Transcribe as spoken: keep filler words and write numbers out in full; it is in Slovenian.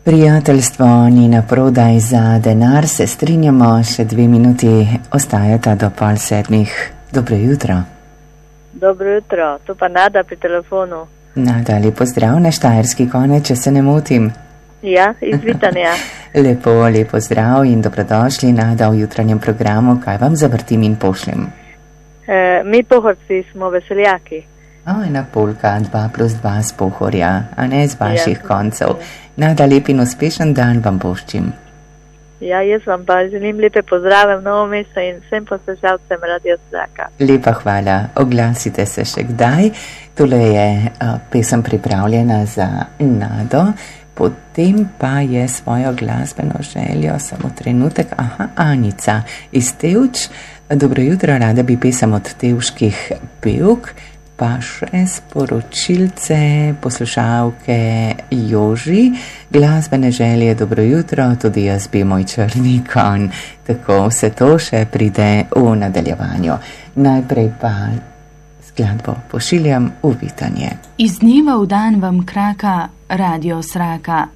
Prijateljstvo ni naprodaj za denar, se strinjamo, še dve minuti ostajata do pol sedmih. Dobro jutro. Dobro jutro, to pa Nada pri telefonu. Nada, lepo zdrav na Štajerski konec, če se ne motim. Ja, iz Vitanja. Lepo, lepo zdrav in dobrodošli, Nada, v jutranjem programu. Kaj vam zavrtim in pošljem? E, mi pohorci smo veseljaki. O, ena polka, dva plus dva z Pohorja, a ne z vaših ja. koncev. Nada, lep in uspešen dan vam poščim. Ja, jaz vam pa želim lepe pozdrave v Novo mesto in vsem poslušalcem Radio Zraka. Lepa hvala, oglasite se še kdaj. Tole je uh, pesem pripravljena za Nado, potem pa je svojo glasbeno željo, samo trenutek, aha, Anica iz Tevč. Dobro jutro, rada bi pesem od tevških pevk, pa še sporočilce poslušalke Joži, glasbene želje, dobro jutro, tudi jaz bi moj črni konj. Tako vse to še pride v nadaljevanju. Najprej pa skladbo pošiljam v Vitanje. Iz dneva v dan vam kraka Radio Zraka,